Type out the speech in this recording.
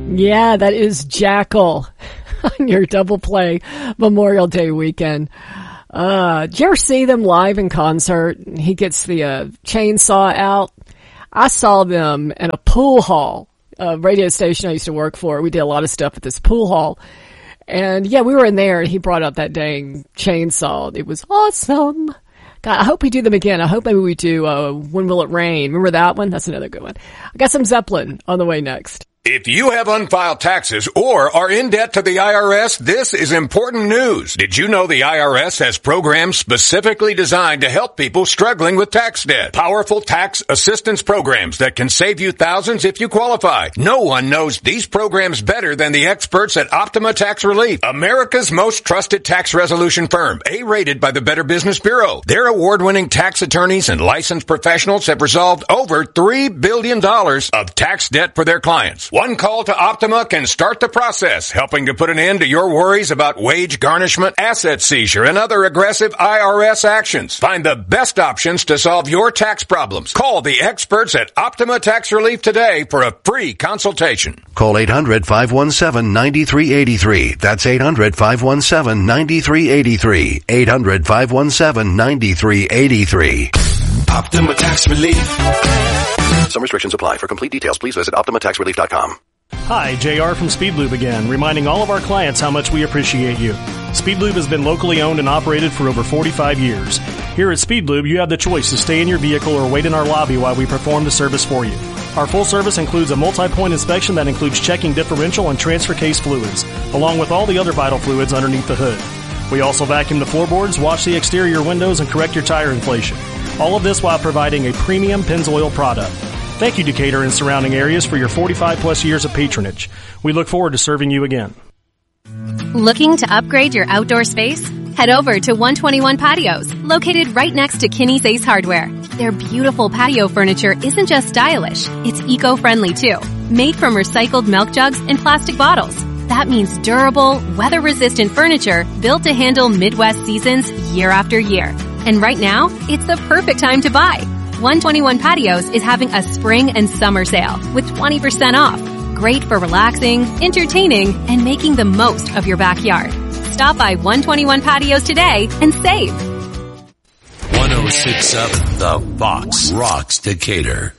Yeah, that is Jackal on your double play Memorial Day weekend. Did you ever see them live in concert? He gets the chainsaw out. I saw them in a pool hall, a radio station I used to work for. We did a lot of stuff at this pool hall. And yeah, we were in there and he brought out that dang chainsaw. It was awesome. God, I hope we do them again. I hope maybe we do When Will It Rain? Remember that one? That's another good one. I got some Zeppelin on the way next. If you have unfiled taxes or are in debt to the IRS, this is important news. Did you know the IRS has programs specifically designed to help people struggling with tax debt? Powerful tax assistance programs that can save you thousands if you qualify. No one knows these programs better than the experts at Optima Tax Relief, America's most trusted tax resolution firm, A-rated by the Better Business Bureau. Their award-winning tax attorneys and licensed professionals have resolved over $3 billion of tax debt for their clients. One call to Optima can start the process, helping to put an end to your worries about wage garnishment, asset seizure, and other aggressive IRS actions. Find the best options to solve your tax problems. Call the experts at Optima Tax Relief today for a free consultation. Call 800-517-9383. That's 800-517-9383. 800-517-9383. Optima Tax Relief. Some restrictions apply. For complete details, please visit OptimaTaxRelief.com. Hi, JR from Speedlube again, reminding all of our clients how much we appreciate you. Speedlube has been locally owned and operated for over 45 years. Here at Speedlube, you have the choice to stay in your vehicle or wait in our lobby while we perform the service for you. Our full service includes a multi-point inspection that includes checking differential and transfer case fluids, along with all the other vital fluids underneath the hood. We also vacuum the floorboards, wash the exterior windows, and correct your tire inflation. All of this while providing a premium Pennzoil product. Thank you, Decatur and surrounding areas, for your 45-plus years of patronage. We look forward to serving you again. Looking to upgrade your outdoor space? Head over to 121 Patios, located right next to Kinney's Ace Hardware. Their beautiful patio furniture isn't just stylish, it's eco-friendly too. Made from recycled milk jugs and plastic bottles. That means durable, weather-resistant furniture built to handle Midwest seasons year after year. And right now, it's the perfect time to buy. 121 Patios is having a spring and summer sale with 20% off. Great for relaxing, entertaining, and making the most of your backyard. Stop by 121 Patios today and save. 1067 The Fox rocks Decatur.